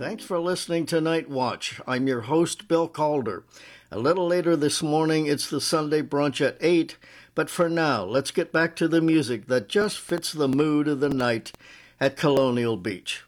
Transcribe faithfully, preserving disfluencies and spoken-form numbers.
Thanks for listening to Night Watch. I'm your host, Bill Calder. A little later this morning, it's the Sunday brunch at eight, but for now, let's get back to the music that just fits the mood of the night at Colonial Beach.